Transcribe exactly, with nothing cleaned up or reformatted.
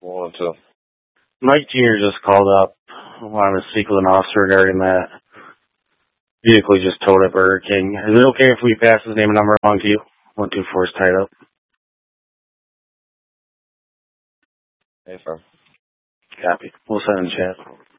One, two. Mike Junior just called up. I wanted to speak with an officer regarding that vehicle he just towed at Burger King. Is it okay if we pass his name and number along to you? one two four is tied up. Hey, firm. Copy. We'll send in chat.